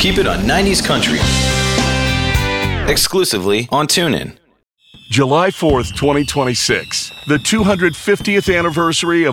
Keep it on 90s Country. Exclusively on TuneIn. July 4th, 2026, the 250th anniversary of